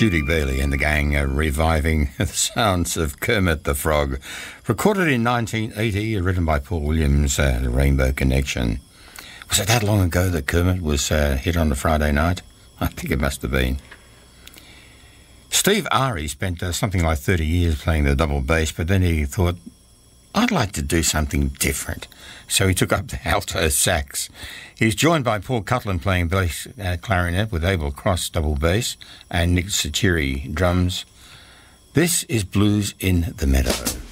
Judy Bailey and the gang are reviving the sounds of Kermit the Frog. Recorded in 1980, written by Paul Williams, The Rainbow Connection. Was it that long ago that Kermit was hit on a Friday night? I think it must have been. Steve Ari spent something like 30 years playing the double bass, but then he thought, I'd like to do something different. So he took up the alto sax. He's joined by Paul Cutland playing bass clarinet with Abel Cross double bass and Nick Sachiri drums. This is Blues in the Meadow.